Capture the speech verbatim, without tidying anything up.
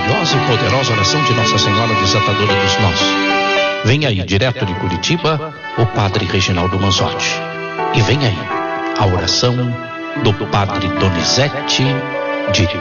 maravilhosa e poderosa oração de Nossa Senhora Desatadora dos Nós. Vem aí, direto de Curitiba, o Padre Reginaldo Manzotti. E vem aí, a oração do Padre Donizete de